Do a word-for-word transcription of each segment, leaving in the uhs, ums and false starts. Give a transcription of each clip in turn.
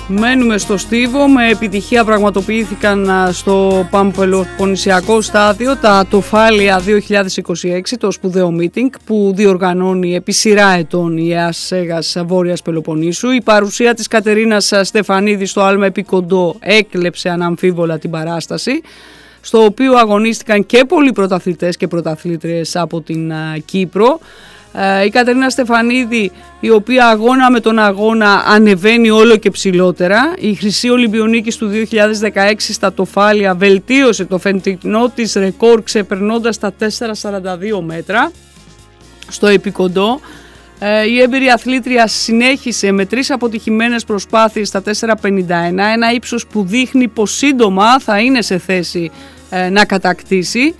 Μένουμε στο στίβο. Με επιτυχία πραγματοποιήθηκαν στο Παμπελοποννησιακό στάδιο τα Τοφάλια δύο χιλιάδες είκοσι έξι, το σπουδαίο meeting που διοργανώνει επί σειρά ετών η ΕΑΣ Έγας Βόρειας Πελοποννήσου. Η παρουσία της Κατερίνας Στεφανίδη στο άλμα επί κοντό έκλεψε αναμφίβολα την παράσταση, στο οποίο αγωνίστηκαν και πολλοί πρωταθλητές και πρωταθλήτριες από την Κύπρο. Η Κατερίνα Στεφανίδη, η οποία αγώνα με τον αγώνα ανεβαίνει όλο και ψηλότερα. Η χρυσή Ολυμπιονίκης του δύο χιλιάδες δεκαέξι στα Τοφάλια βελτίωσε το φετινό της ρεκόρ ξεπερνώντας τα τέσσερα σαράντα δύο μέτρα στο επικοντό. Η έμπειρη αθλήτρια συνέχισε με τρεις αποτυχημένες προσπάθειες στα τέσσερα πενήντα ένα, ένα ύψος που δείχνει πως σύντομα θα είναι σε θέση να κατακτήσει.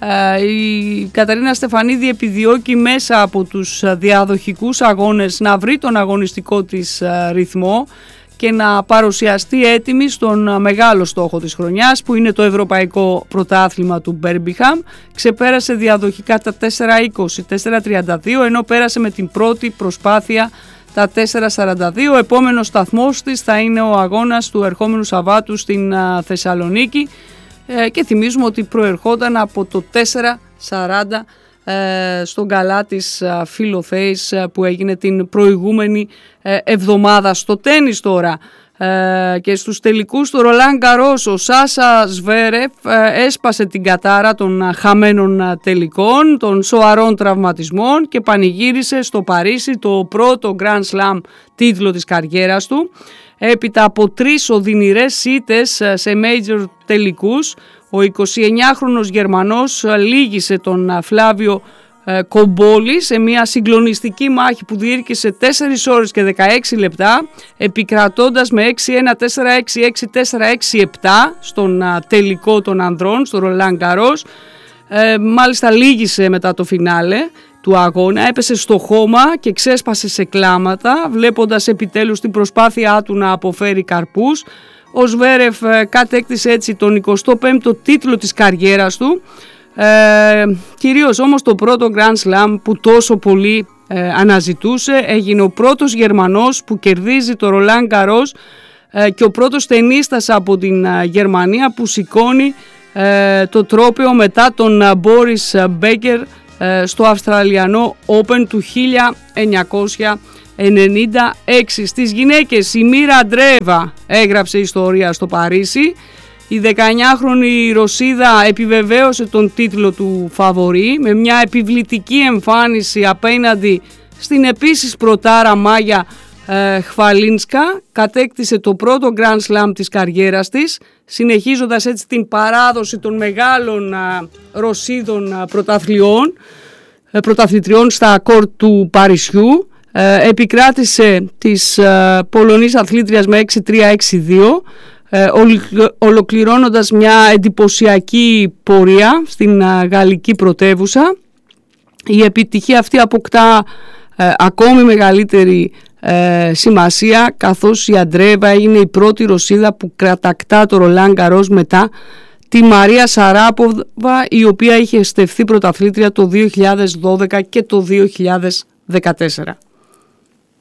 Η Κατερίνα Στεφανίδη επιδιώκει μέσα από τους διαδοχικούς αγώνες να βρει τον αγωνιστικό της ρυθμό και να παρουσιαστεί έτοιμη στον μεγάλο στόχο της χρονιάς, που είναι το Ευρωπαϊκό Πρωτάθλημα του Μπέρμπιχαμ. Ξεπέρασε διαδοχικά τα τέσσερα είκοσι, τέσσερα τριάντα δύο, ενώ πέρασε με την πρώτη προσπάθεια τα τέσσερα σαράντα δύο. Επόμενος σταθμός της θα είναι ο αγώνας του ερχόμενου Σαββάτου στην Θεσσαλονίκη. Και θυμίζουμε ότι προερχόταν από το τέσσερα σαράντα ε, στον γκαλά της Φιλοθέης που έγινε την προηγούμενη ε, εβδομάδα. Στο τένις τώρα ε, και στους τελικούς του Ρολάν Γκαρός, ο Σάσα Σβέρεφ ε, έσπασε την κατάρα των χαμένων τελικών, των σοαρών τραυματισμών και πανηγύρισε στο Παρίσι το πρώτο Grand Slam τίτλο της καριέρας του. Έπειτα από τρεις οδυνηρές ήττες σε major τελικούς, ο εικοσιεννιάχρονος Γερμανός λύγησε τον Φλάβιο Κομπόλη σε μια συγκλονιστική μάχη που διήρκησε τέσσερις ώρες και δεκαέξι λεπτά, επικρατώντας με έξι ένα, τέσσερα έξι, έξι τέσσερα, έξι επτά στον τελικό των ανδρών, στο Ρολάν Γκαρός. Ε, μάλιστα λύγησε μετά το φινάλε του αγώνα, έπεσε στο χώμα και ξέσπασε σε κλάματα, βλέποντας επιτέλους την προσπάθειά του να αποφέρει καρπούς. Ο Σβέρεφ κατέκτησε έτσι τον εικοστό πέμπτο τίτλο της καριέρας του, ε, κυρίως όμως το πρώτο Grand Slam που τόσο πολύ ε, αναζητούσε. Έγινε ο πρώτος Γερμανός που κερδίζει το Ρολάν Γκαρός ε, και ο πρώτος τενίστας από την ε, Γερμανία που σηκώνει ε, το τρόπαιο μετά τον Μπόρις Μπέκερ στο Αυστραλιανό Open του χίλια εννιακόσια ενενήντα έξι. Στις γυναίκες η Μίρα Αντρέεβα έγραψε ιστορία στο Παρίσι. Η δεκαεννιάχρονη Ρωσίδα επιβεβαίωσε τον τίτλο του φαβορί με μια επιβλητική εμφάνιση απέναντι στην επίσης πρωτάρα Μάγια ε, Χβαλίνσκα. Κατέκτησε το πρώτο Grand Slam της καριέρας της, συνεχίζοντας έτσι την παράδοση των μεγάλων α, Ρωσίδων α, πρωταθλιών, ε, πρωταθλητριών στα κόρτ του Παρισιού. Ε, επικράτησε της ε, Πολωνής αθλήτριας με έξι τρία έξι δύο, ε, ολοκληρώνοντας μια εντυπωσιακή πορεία στην α, γαλλική πρωτεύουσα. Η επιτυχία αυτή αποκτά ε, ακόμη μεγαλύτερη Ε, σημασία, καθώς η Αντρέεβα έγινε η πρώτη Ρωσίδα που κατακτά το Ρολάν Γκαρός μετά τη Μαρία Σαράποβα, η οποία είχε στεφθεί πρωταθλήτρια το δύο χιλιάδες δώδεκα και το δύο χιλιάδες δεκατέσσερα.